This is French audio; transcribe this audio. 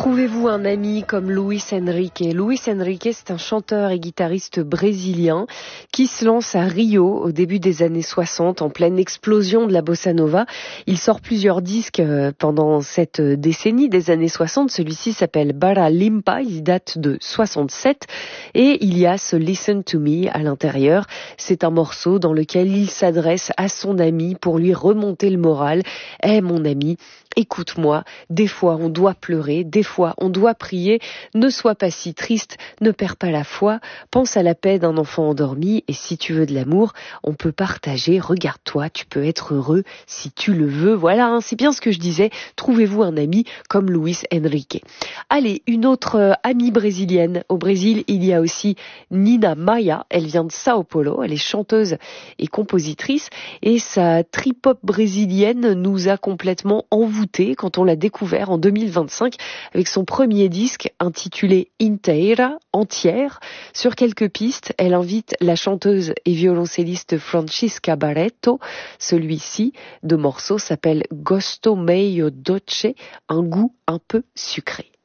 Trouvez-vous un ami comme Luis Henrique. Luis Henrique, c'est un chanteur et guitariste brésilien qui se lance à Rio au début des années 60, en pleine explosion de la bossa nova. Il sort plusieurs disques pendant cette décennie des années 60. Celui-ci s'appelle Bara Limpa, il date de 67 et il y a ce Listen to Me à l'intérieur. C'est un morceau dans lequel il s'adresse à son ami pour lui remonter le moral. « Eh mon ami, écoute-moi, des fois on doit pleurer, des fois on doit prier, ne sois pas si triste, ne perds pas la foi, pense à la paix d'un enfant endormi et si tu veux de l'amour, on peut partager, regarde-toi, tu peux être heureux si tu le veux. » Voilà, c'est bien ce que je disais, trouvez-vous un ami comme Luis Henrique. Allez, une autre amie brésilienne. Au Brésil, il y a aussi Nina Maia, elle vient de Sao Paulo, elle est chanteuse et compositrice et sa trip-hop brésilienne nous a complètement envoûtés quand on l'a découvert en 2025 avec son premier disque intitulé Inteira, entière. Sur quelques pistes, elle invite la chanteuse et violoncelliste Francisca Barreto. Celui-ci de morceau s'appelle Gosto Meio Doce, un goût un peu sucré.